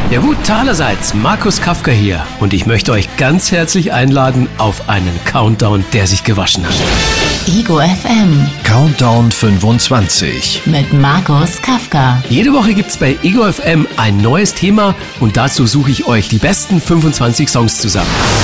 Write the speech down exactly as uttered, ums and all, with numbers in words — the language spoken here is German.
Ja gut, allerseits, Markus Kafka hier und ich möchte euch ganz herzlich einladen auf einen Countdown, der sich gewaschen hat. Ego F M Countdown fünfundzwanzig mit Markus Kafka. Jede Woche gibt's bei Ego F M ein neues Thema und dazu suche ich euch die besten fünfundzwanzig Songs zusammen.